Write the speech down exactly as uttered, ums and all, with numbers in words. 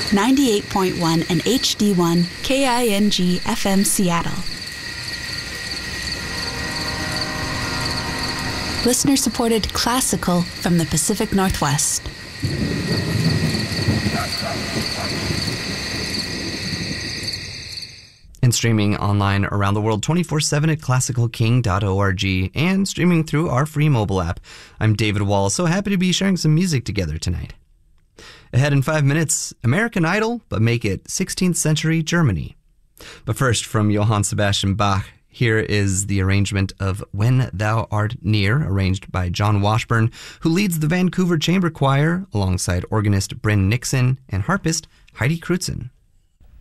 ninety-eight point one and H D one K I N G F M Seattle. Listener-supported classical from the Pacific Northwest. And streaming online around the world twenty-four seven at classical king dot org and streaming through our free mobile app. I'm David Wall, so happy to be sharing some music together tonight. Ahead in five minutes, American Idol, but make it sixteenth century Germany. But first, from Johann Sebastian Bach, here is the arrangement of When Thou Art Near, arranged by John Washburn, who leads the Vancouver Chamber Choir alongside organist Bryn Nixon and harpist Heidi Crutzen.